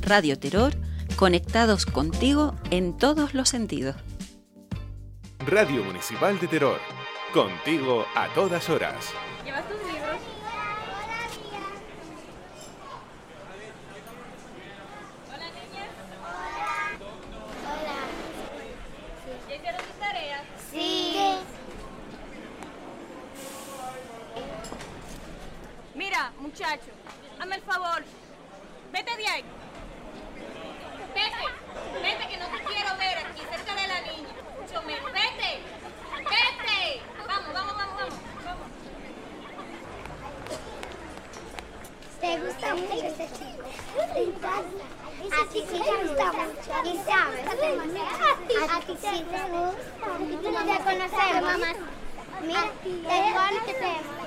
Radio Terror, conectados contigo en todos los sentidos. Radio Municipal de Terror, contigo a todas horas. ¿Llevas tus libros? Hola, niñas. Hola. ¿Ya hicieron sus tareas? Sí. Mira, muchacho, hazme el favor. Vete de ahí. Vete, que no te quiero ver aquí cerca de la niña. Mucho menos. Vete. Vamos. ¿Te gusta mucho este chico? ¿Te encanta? A ti sí te gusta mucho. ¿Y sabes? A ti sí te gusta. Te conocemos, mamá. Mira, te conocemos.